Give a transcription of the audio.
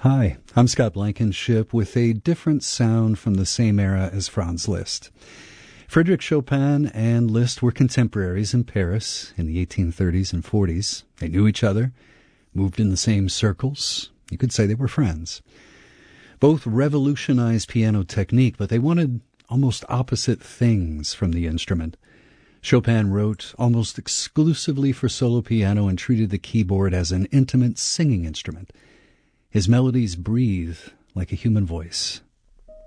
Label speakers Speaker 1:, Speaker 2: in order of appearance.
Speaker 1: Hi, I'm Scott Blankenship with a different sound from the same era as Franz Liszt. Frédéric Chopin and Liszt were contemporaries in Paris in the 1830s and 40s. They knew each other, moved in the same circles. You could say they were friends. Both revolutionized piano technique, but they wanted almost opposite things from the instrument. Chopin wrote almost exclusively for solo piano and treated the keyboard as an intimate singing instrument. His melodies breathe like a human voice.